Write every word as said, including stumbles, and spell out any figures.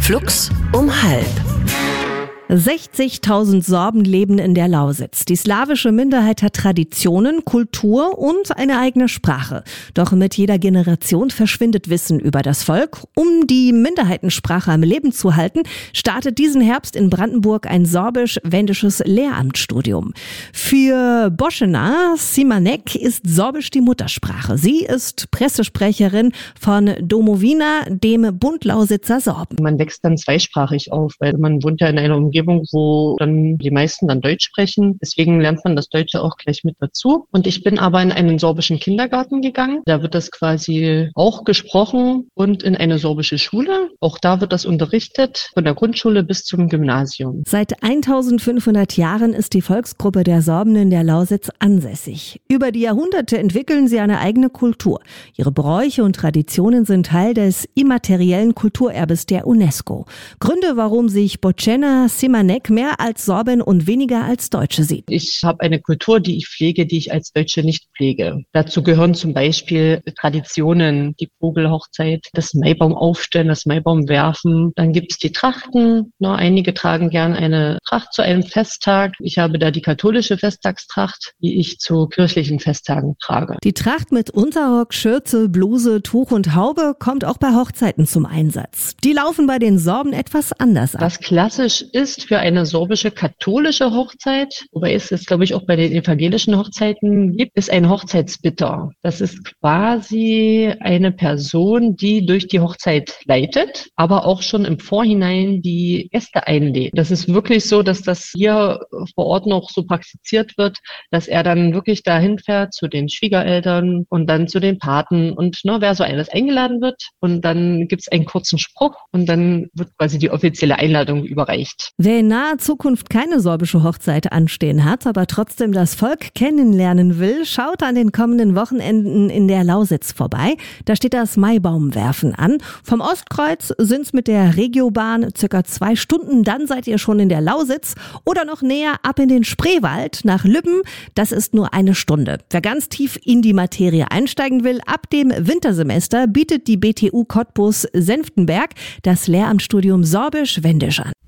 Flux um halb. sechzigtausend Sorben leben in der Lausitz. Die slawische Minderheit hat Traditionen, Kultur und eine eigene Sprache. Doch mit jeder Generation verschwindet Wissen über das Volk. Um die Minderheitensprache am Leben zu halten, startet diesen Herbst in Brandenburg ein sorbisch-wendisches Lehramtsstudium. Für Božena Šimanek ist Sorbisch die Muttersprache. Sie ist Pressesprecherin von Domovina, dem Bund Lausitzer Sorben. Man wächst dann zweisprachig auf, weil man wohnt ja in einer Umgebung, wo dann die meisten dann Deutsch sprechen. Deswegen lernt man das Deutsche auch gleich mit dazu. Und ich bin aber in einen sorbischen Kindergarten gegangen. Da wird das quasi auch gesprochen und in eine sorbische Schule. Auch da wird das unterrichtet, von der Grundschule bis zum Gymnasium. Seit eintausendfünfhundert Jahren ist die Volksgruppe der Sorben in der Lausitz ansässig. Über die Jahrhunderte entwickeln sie eine eigene Kultur. Ihre Bräuche und Traditionen sind Teil des immateriellen Kulturerbes der UNESCO. Gründe, warum sich Božena Šimanek mehr als Sorbin und weniger als Deutsche sieht. Ich habe eine Kultur, die ich pflege, die ich als Deutsche nicht pflege. Dazu gehören zum Beispiel Traditionen, die Vogelhochzeit, das Maibaum aufstellen, das Maibaum werfen. Dann gibt es die Trachten. Na, einige tragen gern eine Tracht zu einem Festtag. Ich habe da die katholische Festtagstracht, die ich zu kirchlichen Festtagen trage. Die Tracht mit Unterrock, Schürze, Bluse, Tuch und Haube kommt auch bei Hochzeiten zum Einsatz. Die laufen bei den Sorben etwas anders ab. Was klassisch ist für eine sorbische katholische Hochzeit, wobei es es, glaube ich, auch bei den evangelischen Hochzeiten gibt, ist ein Hochzeitsbitter. Das ist quasi eine Person, die durch die Hochzeit leitet, aber auch schon im Vorhinein die Gäste einlädt. Das ist wirklich so, dass das hier vor Ort noch so praktiziert wird, dass er dann wirklich dahin fährt zu den Schwiegereltern und dann zu den Paten und ne, wer so alles eingeladen wird. Und dann gibt es einen kurzen Spruch und dann wird quasi die offizielle Einladung überreicht. Wer in naher Zukunft keine sorbische Hochzeit anstehen hat, aber trotzdem das Volk kennenlernen will, schaut an den kommenden Wochenenden in der Lausitz vorbei. Da steht das Maibaumwerfen an. Vom Ostkreuz sind's mit der Regiobahn circa zwei Stunden, dann seid ihr schon in der Lausitz oder noch näher ab in den Spreewald nach Lübben. Das ist nur eine Stunde. Wer ganz tief in die Materie einsteigen will, ab dem Wintersemester bietet die B T U Cottbus Senftenberg das Lehramtsstudium Sorbisch-Wendisch an.